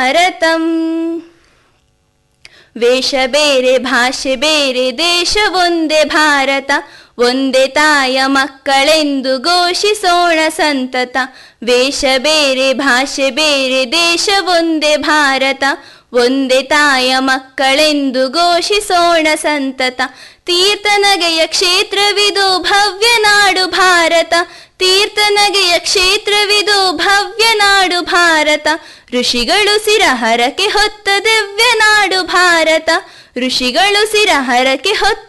ಭಾರತಂ. ವೇಷ ಬೇರೆ ಭಾಷೆ ಬೇರೆ ದೇಶ ಒಂದೇ ಭಾರತ, ಒಂದೇ ತಾಯ ಮಕ್ಕಳೆಂದು ಘೋಷಿಸೋಣ ಸಂತತ. ವೇಷ ಬೇರೆ ಭಾಷೆ ಬೇರೆ ದೇಶ ಒಂದೇ ಭಾರತ, ಒಂದೇ ತಾಯ ಮಕ್ಕಳೆಂದು ಘೋಷಿಸೋಣ ಸಂತತ. ತೀರ್ಥನಗೆಯ ಕ್ಷೇತ್ರವಿದು ಭವ್ಯ ನಾಡು ಭಾರತ, ತೀರ್ಥನಗೆಯ ಕ್ಷೇತ್ರವಿದು ಭವ್ಯ ನಾಡು ಭಾರತ. ಋಷಿಗಳು ಸಿರಹರಕೆ ಹೊತ್ತ ದಿವ್ಯ ನಾಡು ಭಾರತ, ಋಷಿಗಳು ಸಿರಹರಕೆ ಹೊತ್ತ